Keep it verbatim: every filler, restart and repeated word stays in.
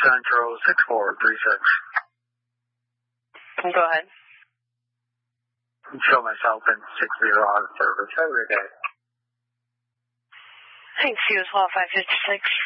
Central six four three six. Go ahead. Show myself in six zero on service. Have a great day. Thanks, you as well, five fifty-six.